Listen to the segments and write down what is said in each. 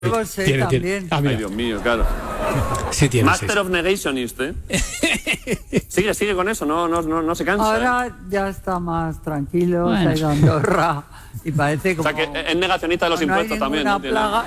Tiene. Ay, Dios mío, claro. Sí tiene. Master of Negationist, ¿eh? Sigue con eso, no se cansa. Ahora ya está más tranquilo, se ha ido a Andorra y parece como... O sea, que es negacionista de los impuestos también, ¿no? Plaga.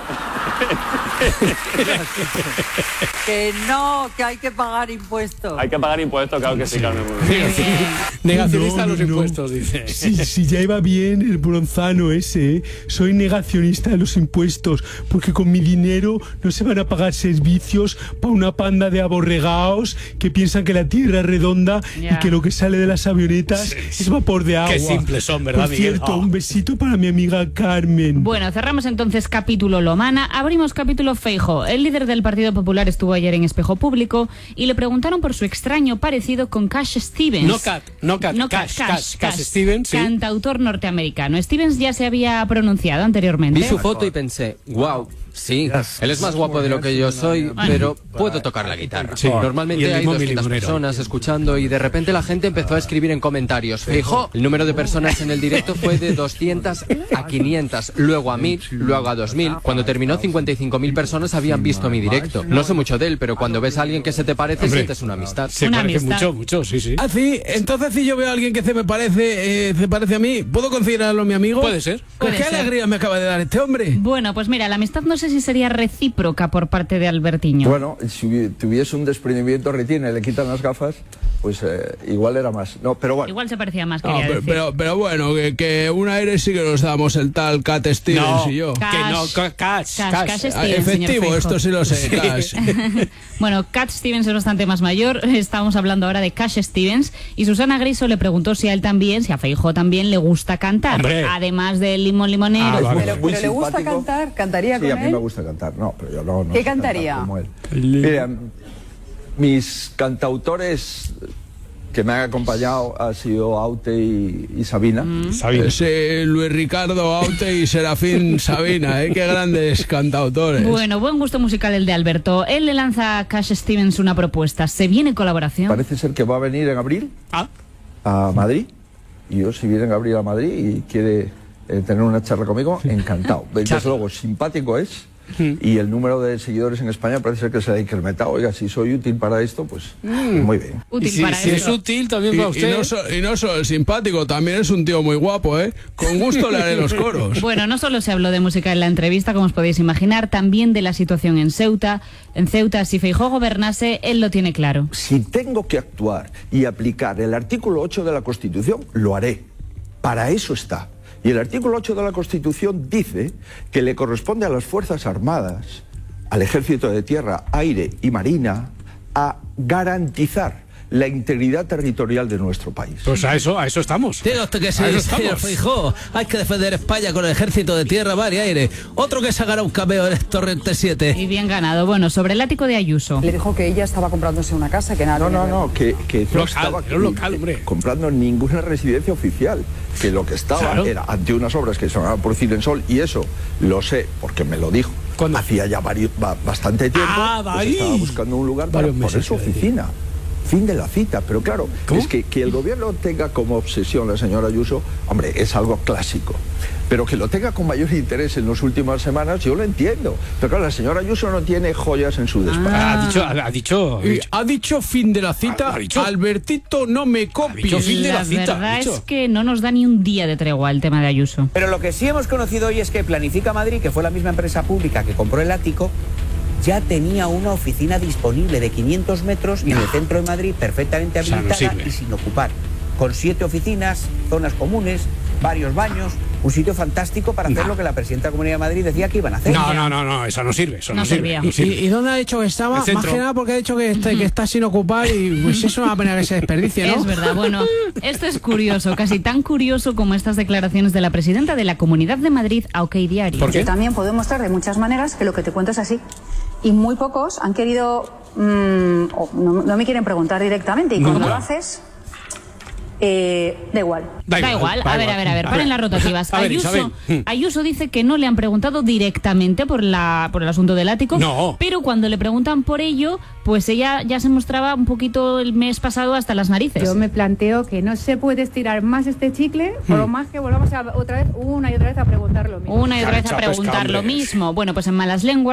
que hay que pagar impuestos. Hay que pagar impuestos, claro que sí, Carmen. Negacionista de los impuestos, dice. Sí, ya iba bien el bronzano ese, ¿eh? Soy negacionista de los impuestos, porque con mi dinero no se van a pagar servicios para una panda de aborregaos que piensan que la tierra es redonda y que lo que sale de las avionetas es vapor de agua. Qué simples son, ¿verdad, Por cierto, un besito para mi amiga Carmen. Bueno, cerramos entonces capítulo Lomana, abrimos capítulo Feijóo. El líder del Partido Popular estuvo ayer en Espejo Público y le preguntaron por su extraño parecido con Cash Stevens. Cash Stevens, sí. Cantautor norteamericano. Stevens ya se había pronunciado anteriormente. Vi su foto y pensé, wow. Sí, él es más guapo de lo que yo soy, pero puedo tocar la guitarra. Sí. Normalmente hay 200 personas escuchando y de repente la gente empezó a escribir en comentarios. Feijóo, el número de personas en el directo fue de 200 a 500, luego a 1000, luego a 2000. Cuando terminó, 55.000 personas habían visto mi directo. No sé mucho de él, pero cuando ves a alguien que se te parece, sientes una amistad. Se parece mucho, sí. Ah, sí, entonces si yo veo a alguien que se parece a mí, ¿puedo considerarlo mi amigo? Puede ser. Pues qué alegría me acaba de dar este hombre. Bueno, pues mira, la amistad no sé si sería recíproca por parte de Albertiño. Bueno, si tuviese un desprendimiento retina y le quitan las gafas, pues igual era más. No, pero bueno. Igual se parecía más, pero bueno, que un aire sí que nos damos el tal Cat Stevens y yo. Cash Stevens, efectivo, esto sí lo sé, Cash. Bueno, Cat Stevens es bastante más mayor. Estamos hablando ahora de Cash Stevens. Y Susana Griso le preguntó si a él también, si a Feijóo también le gusta cantar. Hombre. Además del limón limonero. Pero le gusta cantar, ¿cantaría con él? Sí, a mí me gusta cantar. No, pero yo no ¿Qué sé cantaría? Como él. Mira, mis cantautores que me han acompañado han sido Aute y Sabina. Ese Luis Ricardo Aute y Serafín Sabina, qué grandes cantautores. Bueno, buen gusto musical el de Alberto. Él le lanza a Cash Stevens una propuesta. ¿Se viene colaboración? Parece ser que va a venir en abril a Madrid. Y yo, si viene en abril a Madrid y quiere tener una charla conmigo, encantado. Desde luego, simpático es. Y el número de seguidores en España parece ser que se ha incrementado. Oiga, si soy útil para esto, pues muy bien. Si es útil también para usted. Y no solo el simpático, también es un tío muy guapo, ¿eh? Con gusto le haré los coros. Bueno, no solo se habló de música en la entrevista, como os podéis imaginar, también de la situación en Ceuta. En Ceuta, si Feijóo gobernase, él lo tiene claro. Si tengo que actuar y aplicar el artículo 8 de la Constitución, lo haré. Para eso está. Y el artículo 8 de la Constitución dice que le corresponde a las Fuerzas Armadas, al Ejército de Tierra, Aire y Marina, a garantizar la integridad territorial de nuestro país. Pues a eso estamos. Tiene usted que ser señor Feijóo. Hay que defender España con el Ejército de Tierra, Mar y Aire. Otro que sacará un cameo en Torrente 7. Y bien ganado. Bueno, sobre el ático de Ayuso. Le dijo que ella estaba comprándose una casa, que nada. No, que no estaba comprando ninguna residencia oficial. Que lo que estaba era ante unas obras que se llamaban por Cilensol, y eso lo sé porque me lo dijo. ¿Cuándo? Hacía ya bastante tiempo. Pues estaba buscando un lugar para poner su oficina. Fin de la cita, pero claro, es que el gobierno tenga como obsesión la señora Ayuso, hombre, es algo clásico. Pero que lo tenga con mayor interés en las últimas semanas, yo lo entiendo. Pero claro, la señora Ayuso no tiene joyas en su despacho. Ha dicho fin de la cita. Albertito, no me copies. Fin de la verdad es que no nos da ni un día de tregua el tema de Ayuso. Pero lo que sí hemos conocido hoy es que Planifica Madrid, que fue la misma empresa pública que compró el ático, ya tenía una oficina disponible de 500 metros en el centro de Madrid, perfectamente habilitada y sin ocupar, con 7 oficinas, zonas comunes, varios baños, un sitio fantástico para hacer lo que la presidenta de la Comunidad de Madrid decía que iban a hacer. No, eso no sirve. No sirve. ¿Y dónde ha dicho que estaba? Más que nada porque ha dicho que está sin ocupar y pues eso es una pena que se desperdicie, ¿no? Es verdad. Bueno, esto es curioso, casi tan curioso como estas declaraciones de la presidenta de la Comunidad de Madrid a OK Diario. ¿Por qué? Yo también puedo mostrar de muchas maneras que lo que te cuento es así. Y muy pocos han querido, no me quieren preguntar directamente. Y cuando lo haces, Da igual. Da igual. A ver, paren las rotativas. Ayuso dice que no le han preguntado directamente por el asunto del ático, pero cuando le preguntan por ello, pues ella ya se mostraba un poquito el mes pasado hasta las narices. Yo me planteo que no se puede estirar más este chicle, por lo más que volvamos una y otra vez a preguntar lo mismo. Una y otra vez a preguntar lo mismo. Bueno, pues en malas lenguas